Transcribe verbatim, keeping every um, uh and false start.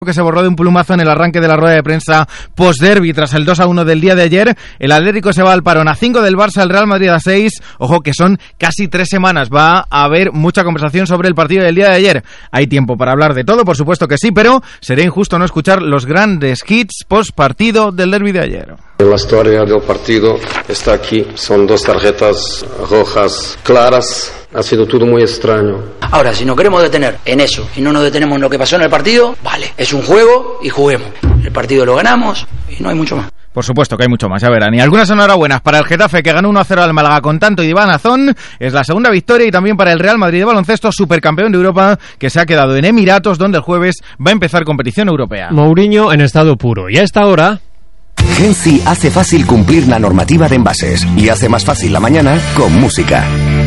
que se borró de un plumazo en el arranque de la rueda de prensa post-derbi tras el dos a uno del día de ayer. El Atlético se va al parón a cinco del Barça, el Real Madrid a seis. Ojo que son casi tres semanas. Va a haber mucha conversación sobre el partido del día de ayer. Hay tiempo para hablar de todo, por supuesto que sí, pero sería injusto no escuchar los grandes hits post-partido del derbi de ayer. La historia del partido está aquí. Son dos tarjetas rojas claras. Ha sido todo muy extraño. Ahora, si nos queremos detener en eso y no nos detenemos en lo que pasó en el partido, vale, es un juego y juguemos. El partido lo ganamos y no hay mucho más. Por supuesto que hay mucho más, ya verán. Y algunas enhorabuenas para el Getafe, que ganó uno a cero al Málaga con tanto y Iván Azón. Es la segunda victoria, y también para el Real Madrid de baloncesto, supercampeón de Europa, que se ha quedado en Emiratos, donde el jueves va a empezar competición europea. Mourinho en estado puro. Y a esta hora... Genci hace fácil cumplir la normativa de envases y hace más fácil la mañana con música.